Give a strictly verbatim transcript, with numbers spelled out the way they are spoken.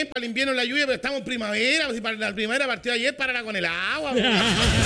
bien, para el invierno la lluvia, pero estamos en primavera. Si para la primavera partió ayer, para con el agua.